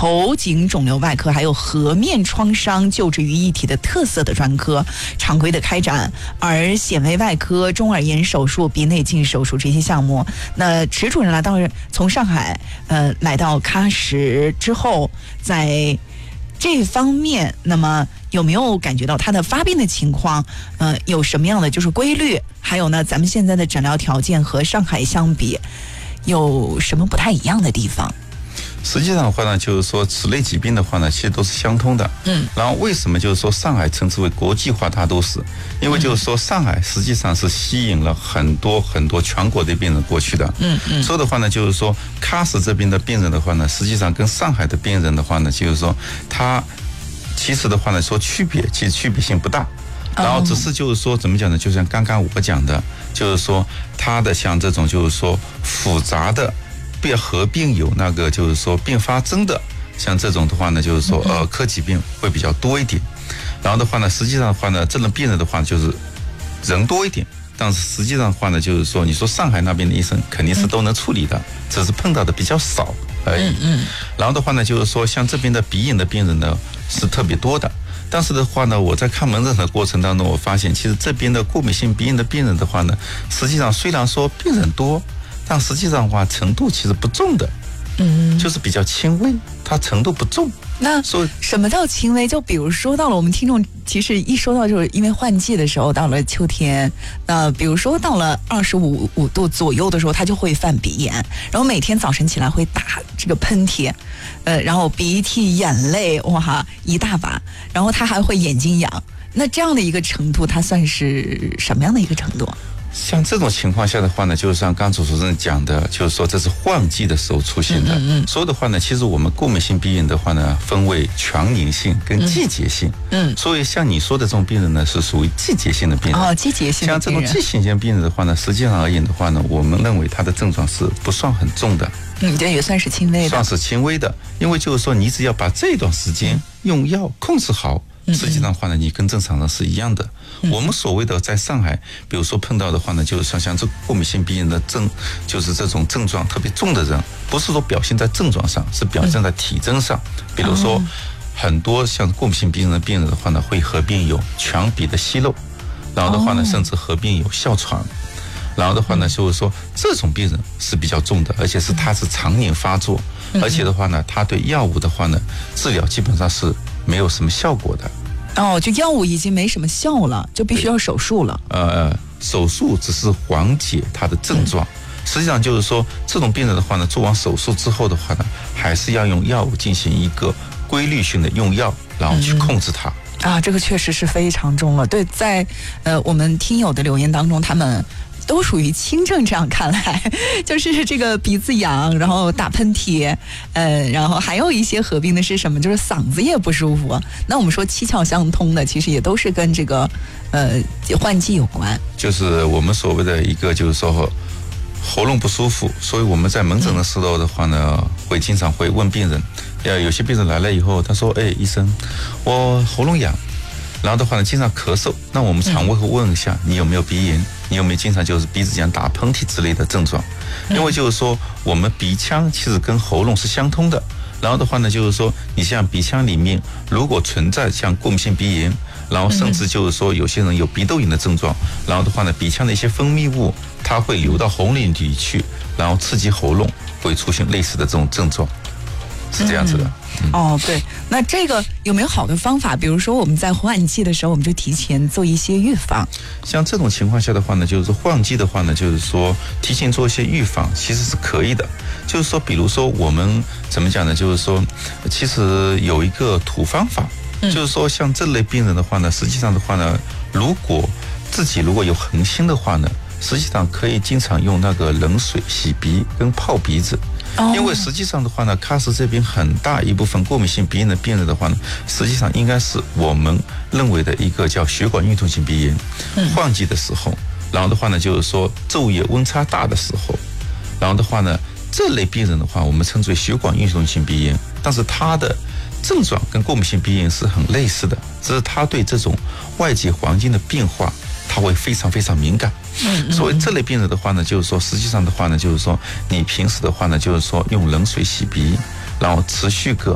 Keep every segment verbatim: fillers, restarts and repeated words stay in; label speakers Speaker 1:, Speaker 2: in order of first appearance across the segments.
Speaker 1: 头颈肿瘤外科还有颌面创伤救治于一体的特色的专科，常规的开展而显微外科、中耳炎手术、鼻内镜手术这些项目。那池主任来到从上海呃来到喀什之后，在这方面，那么有没有感觉到他的发病的情况？呃，有什么样的就是规律？还有呢，咱们现在的诊疗条件和上海相比，有什么不太一样的地方？
Speaker 2: 实际上的话呢，就是说此类疾病的话呢，其实都是相通的。嗯。然后为什么就是说上海称之为国际化大都市？因为就是说上海实际上是吸引了很多很多全国的病人过去的。嗯嗯。所以的话呢，就是说喀什这边的病人的话呢，实际上跟上海的病人的话呢，就是说他其实的话呢，说区别其实区别性不大。然后只是就是说怎么讲呢？就像刚刚我讲的，就是说他的像这种就是说复杂的。并合并有那个就是说并发症的，像这种的话呢，就是说呃科疾病会比较多一点。然后的话呢，实际上的话呢，这种病人的话就是人多一点，但是实际上的话呢，就是说你说上海那边的医生肯定是都能处理的，只是碰到的比较少而已。嗯。然后的话呢，就是说像这边的鼻炎的病人呢是特别多的。但是的话呢，我在看门诊的过程当中，我发现其实这边的过敏性鼻炎的病人的话呢，实际上虽然说病人多。但实际上的话，程度其实不重的，嗯，就是比较轻微，它程度不重。
Speaker 1: 那
Speaker 2: 所以
Speaker 1: 什么叫轻微？就比如说到了我们听众，其实一说到就是因为换季的时候，到了秋天，呃，比如说到了二十五五度左右的时候，他就会犯鼻炎，然后每天早晨起来会打这个喷嚏，呃，然后鼻涕、眼泪，哇，一大把，然后他还会眼睛痒。那这样的一个程度，它算是什么样的一个程度？
Speaker 2: 像这种情况下的话呢，就是像刚主持人讲的，就是说这是换季的时候出现的。嗯嗯。所以的话呢，其实我们过敏性鼻炎的话呢，分为全年性跟季节性。嗯。所以像你说的这种病人呢，是属于季节性的病人。
Speaker 1: 哦，季节性的病人。
Speaker 2: 像这种季节性病人的话呢，实际上而言的话呢，我们认为他的症状是不算很重的。
Speaker 1: 嗯，这也算是轻微的。
Speaker 2: 算是轻微的，因为就是说你只要把这段时间用药控制好。实际上的话呢，你跟正常人是一样的。嗯、我们所谓的在上海，比如说碰到的话呢，就是像像这过敏性鼻炎的症，就是这种症状特别重的人，不是说表现在症状上，是表现在体征上。嗯、比如说，很多像过敏性鼻炎的病人的话呢，会合并有全鼻的息肉，然后的话呢，甚至合并有哮喘。然后的话呢，就是说这种病人是比较重的，而且是他是常年发作，而且的话呢，他对药物的话呢，治疗基本上是没有什么效果的。
Speaker 1: 哦，就药物已经没什么效了，就必须要手术了。
Speaker 2: 呃，手术只是缓解他的症状，嗯、实际上就是说，这种病人的话呢，做完手术之后的话呢，还是要用药物进行一个规律性的用药，然后去控制它。
Speaker 1: 嗯、啊，这个确实是非常重了。对，在呃我们听友的留言当中，他们都属于轻症，这样看来，就是这个鼻子痒，然后打喷嚏，呃，然后还有一些合并的是什么？就是嗓子也不舒服。那我们说七窍相通的，其实也都是跟这个呃换季有关。
Speaker 2: 就是我们所谓的一个，就是说喉咙不舒服，所以我们在门诊的时候的话呢，嗯、会经常会问病人，呃，有些病人来了以后，他说：“哎，医生，我喉咙痒。”然后的话呢，经常咳嗽，那我们常会问一下，你有没有鼻炎？你有没有经常就是鼻子痒、打喷嚏之类的症状？因为就是说，我们鼻腔其实跟喉咙是相通的。然后的话呢，就是说，你像鼻腔里面如果存在像过敏性鼻炎，然后甚至就是说有些人有鼻窦炎的症状，然后的话呢，鼻腔的一些分泌物它会流到喉咙里去，然后刺激喉咙，会出现类似的这种症状。是这样子的。
Speaker 1: 嗯、哦，对，那这个有没有好的方法？比如说我们在换季的时候，我们就提前做一些预防。
Speaker 2: 像这种情况下的话呢，就是换季的话呢，就是说提前做一些预防，其实是可以的。就是说，比如说我们怎么讲呢？就是说，其实有一个土方法，嗯、就是说像这类病人的话呢，实际上的话呢，如果自己如果有恒心的话呢，实际上可以经常用那个冷水洗鼻跟泡鼻子。因为实际上的话呢，喀什这边很大一部分过敏性鼻炎的病人的话呢，实际上应该是我们认为的一个叫血管运动性鼻炎。换季的时候，然后的话呢，就是说昼夜温差大的时候，然后的话呢，这类病人的话，我们称之为血管运动性鼻炎，但是它的症状跟过敏性鼻炎是很类似的，只是它对这种外界环境的变化，它会非常非常敏感。所以这类病人的话呢，就是说实际上的话呢，就是说你平时的话呢，就是说用冷水洗鼻，然后持续个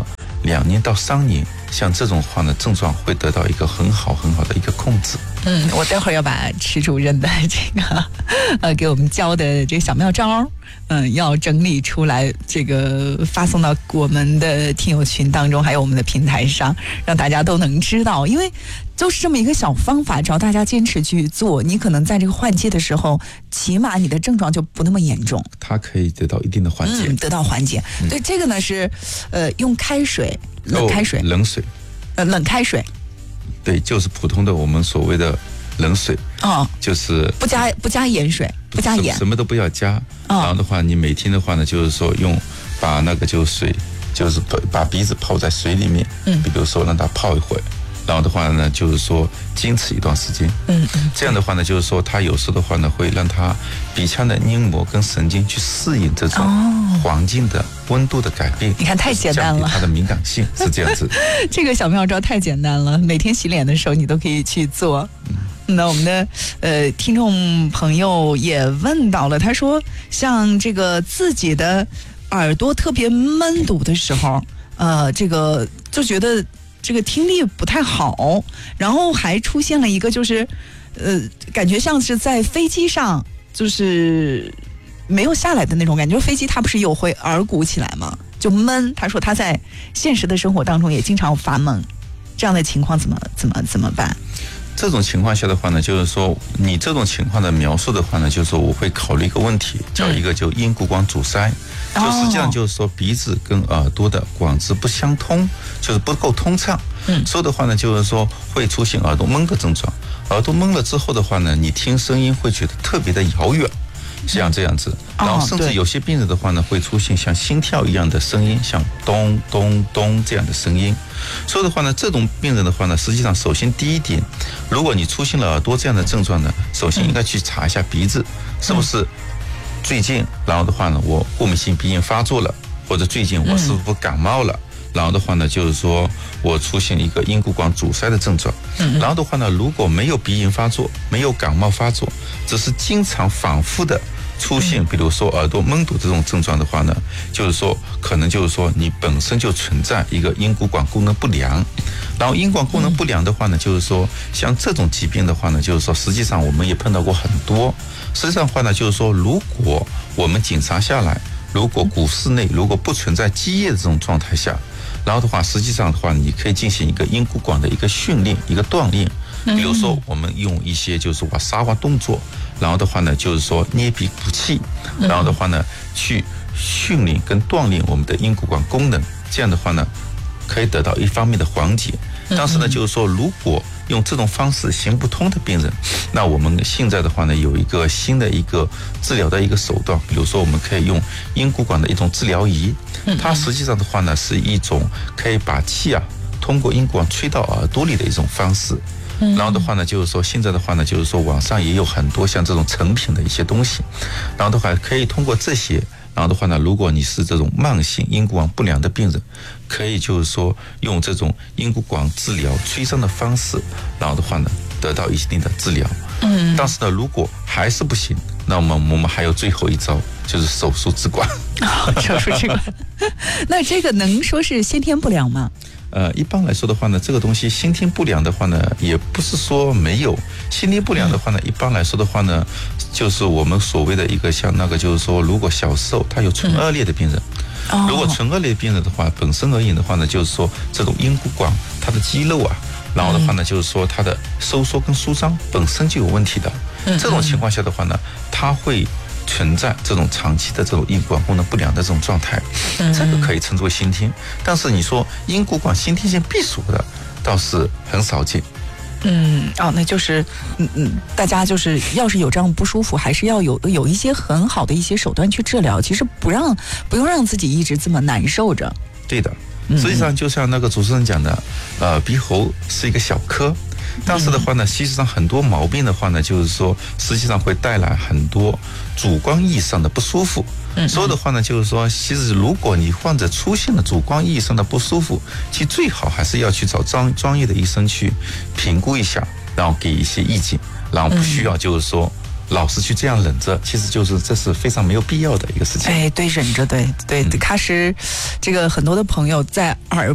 Speaker 2: 两年到三年，像这种话呢，症状会得到一个很好很好的一个控制。
Speaker 1: 嗯，我待会儿要把池主任的这个呃给我们教的这个小妙招，嗯，要整理出来，这个发送到我们的听友群当中，还有我们的平台上，让大家都能知道。因为就是这么一个小方法，只要大家坚持去做，你可能在这个换季的时候，起码你的症状就不那么严重，
Speaker 2: 它可以得到一定的缓解，
Speaker 1: 嗯、得到缓解。嗯、对，这个呢是呃用开水，冷开水，
Speaker 2: 哦、冷水，
Speaker 1: 呃冷开水。
Speaker 2: 对，就是普通的我们所谓的冷水，
Speaker 1: 哦，
Speaker 2: 就是
Speaker 1: 不加不加盐水，不加盐，
Speaker 2: 什么都不要加。哦、然后的话，你每天的话呢，就是说用把那个就是水，就是把鼻子泡在水里面，嗯，比如说让它泡一会儿，然后的话呢，就是说坚持一段时间，嗯嗯，这样的话呢，就是说它有时的话呢，会让它鼻腔的黏膜跟神经去适应这种环境的温度的改变。
Speaker 1: 你看太简单了，
Speaker 2: 降低它的敏感性是这样子。
Speaker 1: 这个小妙招太简单了，每天洗脸的时候你都可以去做。嗯、那我们的呃听众朋友也问到了，他说像这个自己的耳朵特别闷堵的时候，呃，这个就觉得这个听力不太好，然后还出现了一个就是，呃，感觉像是在飞机上就是没有下来的那种感觉。飞机它不是有会耳鼓起来吗？就闷。他说他在现实的生活当中也经常发闷，这样的情况怎么怎么怎么办？
Speaker 2: 这种情况下的话呢，就是说你这种情况的描述的话呢，就是说我会考虑一个问题，叫一个就因骨管阻塞，嗯、就实际上就是说鼻子跟耳朵的管子不相通，就是不够通畅。嗯，所以的话呢，就是说会出现耳朵闷的症状。耳朵闷了之后的话呢，你听声音会觉得特别的遥远。像这样子，然后甚至有些病人的话呢，会出现像心跳一样的声音，像咚咚咚这样的声音。所以的话呢，这种病人的话呢，实际上首先第一点，如果你出现了耳朵这样的症状呢，首先应该去查一下鼻子是不是最近，然后的话呢，我过敏性鼻炎发作了，或者最近我是不是感冒了。然后的话呢，就是说我出现一个因骨管阻塞的症状。嗯、然后的话呢，如果没有鼻炎发作，没有感冒发作，只是经常反复的出现，比如说耳朵闷堵这种症状的话呢，就是说可能就是说你本身就存在一个因骨管功能不良。然后因管功能不良的话呢，就是说像这种疾病的话呢，就是说实际上我们也碰到过很多。实际上的话呢，就是说如果我们检查下来，如果骨室内如果不存在积液的这种状态下，然后的话，实际上的话，你可以进行一个因骨管的一个训练、一个锻炼。比如说，我们用一些就是瓦沙瓦动作，然后的话呢，就是说捏鼻鼓气，然后的话呢，去训练跟锻炼我们的因骨管功能。这样的话呢，可以得到一方面的缓解。但是呢，就是说，如果用这种方式行不通的病人，那我们现在的话呢，有一个新的一个治疗的一个手段，比如说我们可以用因骨管的一种治疗仪，它实际上的话呢，是一种可以把气啊通过因骨管吹到耳朵里的一种方式。然后的话呢，就是说现在的话呢，就是说网上也有很多像这种成品的一些东西，然后的话可以通过这些。然后的话呢，如果你是这种慢性因骨管不良的病人，可以就是说用这种因骨管治疗吹声的方式，然后的话呢，得到一定的治疗。嗯。但是呢，如果还是不行，那么我们还有最后一招，就是手术置管。
Speaker 1: 哦、手术置管。那这个能说是先天不良吗？
Speaker 2: 呃，一般来说的话呢，这个东西先天不良的话呢，也不是说没有。先天不良的话呢，一般来说的话呢，就是我们所谓的一个像那个，就是说，如果小时候他有唇腭裂的病人，嗯、如果唇腭裂的病人的话，本身而言的话呢，就是说这种因骨管它的肌肉啊，然后的话呢，就是说它的收缩跟舒张本身就有问题的。嗯、这种情况下的话呢，它会存在这种长期的这种因骨管功能不良的这种状态，嗯、这个可以称作先天。但是你说因骨管先天性闭锁的，倒是很少见。
Speaker 1: 嗯，哦，那就是，嗯嗯，大家就是要是有这样不舒服，还是要有有一些很好的一些手段去治疗。其实不让不用让自己一直这么难受着。
Speaker 2: 对的，实际上就像那个主持人讲的，呃，鼻喉是一个小科。但是的话呢，实际上很多毛病的话呢，就是说实际上会带来很多主观意义上的不舒服。嗯，所以的话呢，就是说，其实如果你患者出现了主观意义上的不舒服，其实最好还是要去找专专业的医生去评估一下，然后给一些意见，然后不需要就是说老是去这样忍着，其实就是这是非常没有必要的一个事情。
Speaker 1: 哎，对，忍着，对对，喀什，这个很多的朋友在耳